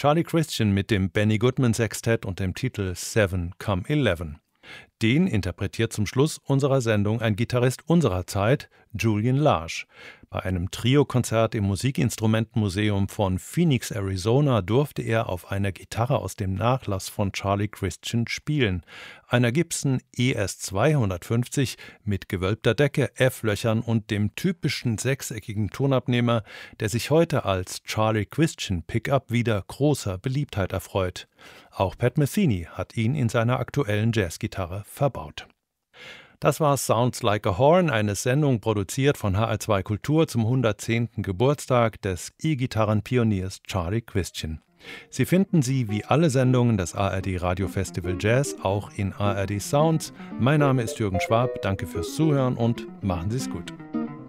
Charlie Christian mit dem Benny Goodman Sextett und dem Titel Seven Come 11. Den interpretiert zum Schluss unserer Sendung ein Gitarrist unserer Zeit, Julian Lage. Bei einem Trio-Konzert im Musikinstrumentenmuseum von Phoenix, Arizona, durfte er auf einer Gitarre aus dem Nachlass von Charlie Christian spielen. Einer Gibson ES-250 mit gewölbter Decke, F-Löchern und dem typischen sechseckigen Tonabnehmer, der sich heute als Charlie Christian Pickup wieder großer Beliebtheit erfreut. Auch Pat Metheny hat ihn in seiner aktuellen Jazzgitarre verbaut. Das war Sounds Like a Horn, eine Sendung produziert von HR2 Kultur zum 110. Geburtstag des E-Gitarrenpioniers Charlie Christian. Sie finden sie wie alle Sendungen des ARD Radio Festival Jazz auch in ARD Sounds. Mein Name ist Jürgen Schwab, danke fürs Zuhören und machen Sie es gut.